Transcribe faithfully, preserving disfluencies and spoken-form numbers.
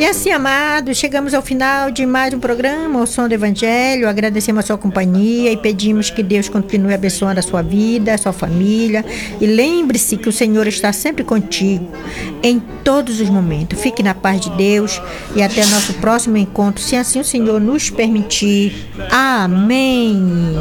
E assim, amados, chegamos ao final de mais um programa, O Som do Evangelho. Agradecemos a sua companhia e pedimos que Deus continue abençoando a sua vida, a sua família. E lembre-se que o Senhor está sempre contigo, em todos os momentos. Fique na paz de Deus e até nosso próximo encontro, se assim o Senhor nos permitir. Amém.